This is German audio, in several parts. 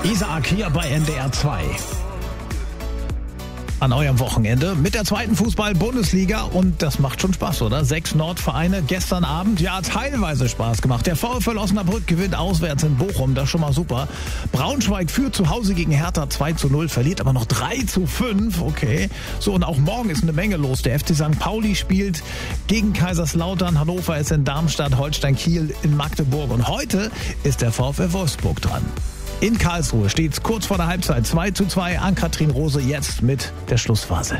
Isaac hier bei NDR 2. An eurem Wochenende mit der zweiten Fußball-Bundesliga und das macht schon Spaß, oder? 6 Nordvereine gestern Abend, ja, teilweise Spaß gemacht. Der VfL Osnabrück gewinnt auswärts in Bochum, das ist schon mal super. Braunschweig führt zu Hause gegen Hertha 2:0, verliert aber noch 3:5, okay. So, und auch morgen ist eine Menge los. Der FC St. Pauli spielt gegen Kaiserslautern, Hannover ist in Darmstadt, Holstein Kiel in Magdeburg und heute ist der VfL Wolfsburg dran. In Karlsruhe steht's kurz vor der Halbzeit 2:2. Ann-Kathrin Rose jetzt mit der Schlussphase.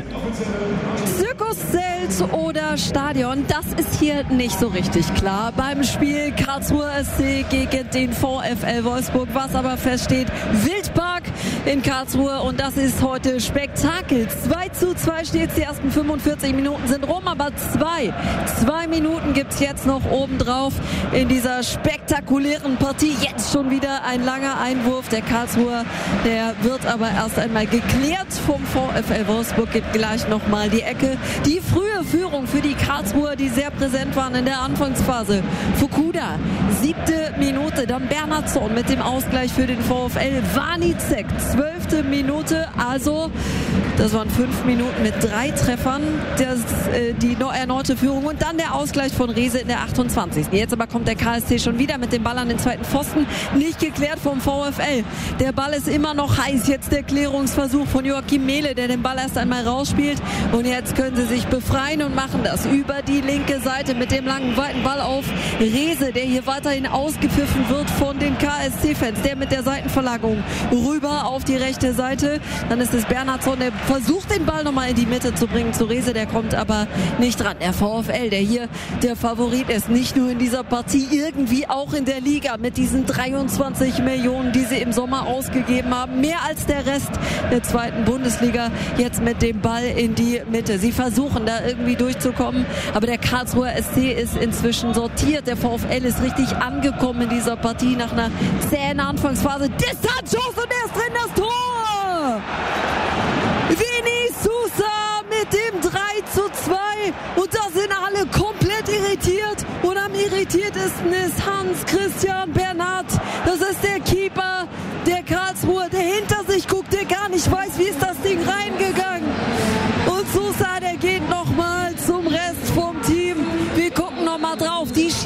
Zirkuszelt oder Stadion, das ist hier nicht so richtig klar. Beim Spiel Karlsruher SC gegen den VfL Wolfsburg, was aber feststeht, Wildpark in Karlsruhe und das ist heute Spektakel. 2:2 steht's, die ersten 45 Minuten sind rum, aber zwei Minuten gibt's jetzt noch obendrauf in dieser spektakulären Partie. Jetzt schon wieder ein langer Einwurf. Der Karlsruher, der wird aber erst einmal geklärt vom VfL Wolfsburg, gibt gleich nochmal die Ecke. Die frühe Führung für die Karlsruher, die sehr präsent waren in der Anfangsphase. Fukuda, 7. Minute, dann Bernhardsson mit dem Ausgleich für den VfL. Wanicek, 12. Minute, also das waren 5 Minuten mit 3 Treffern, die erneute Führung und dann der Ausgleich von Rehse in der 28. Jetzt aber kommt der KSC schon wieder mit dem Ball an den zweiten Pfosten, nicht geklärt vom VfL. Der Ball ist immer noch heiß. Jetzt der Klärungsversuch von Joachim Mehle, der den Ball erst einmal rausspielt. Und jetzt können sie sich befreien und machen das über die linke Seite mit dem langen, weiten Ball auf Rehse, der hier weiterhin ausgepfiffen wird von den KSC-Fans. Der mit der Seitenverlagerung rüber auf die rechte Seite. Dann ist es Bernhardsson, der versucht den Ball nochmal in die Mitte zu bringen zu Rehse. Der kommt aber nicht dran. Der VfL, der hier der Favorit ist, nicht nur in dieser Partie, irgendwie auch in der Liga mit diesen 23 Millionen, die sie im Sommer ausgegeben haben. Mehr als der Rest der zweiten Bundesliga. Jetzt mit dem Ball in die Mitte. Sie versuchen da irgendwie durchzukommen, aber der Karlsruher SC ist inzwischen sortiert. Der VfL ist richtig angekommen in dieser Partie nach einer zähen Anfangsphase. Distanzschuss und er ist drin, das Tor! Vini Sousa mit dem 3:2 und da sind alle komplett irritiert und am irritiertesten ist Hans-Christian Bernat. Das ist der